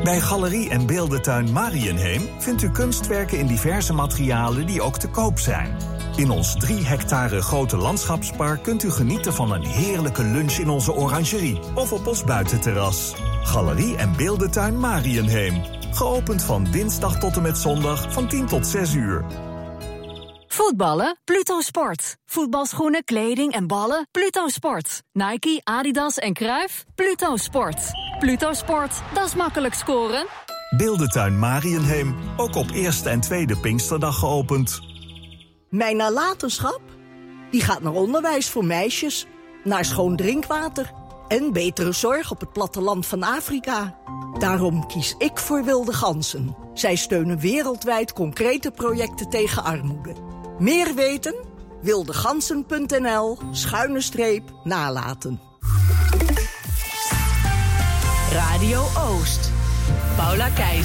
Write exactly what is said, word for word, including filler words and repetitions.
Bij Galerie en Beeldentuin Mariënheem vindt u kunstwerken in diverse materialen die ook te koop zijn. In ons drie hectare grote landschapspark kunt u genieten van een heerlijke lunch in onze orangerie of op ons buitenterras. Galerie en Beeldentuin Mariënheem. Geopend van dinsdag tot en met zondag van tien tot zes uur. Voetballen? Pluto Sport. Voetbalschoenen, kleding en ballen? Pluto Sport. Nike, Adidas en Cruijff? Pluto Sport. Pluto Sport, dat is makkelijk scoren. Beeldentuin Mariënheem. Ook op eerste en tweede Pinksterdag geopend. Mijn nalatenschap? Die gaat naar onderwijs voor meisjes, naar schoon drinkwater en betere zorg op het platteland van Afrika. Daarom kies ik voor Wilde Ganzen. Zij steunen wereldwijd concrete projecten tegen armoede. Meer weten? wildegansen.nl schuine streep nalaten. Radio Oost. Paula Keizer.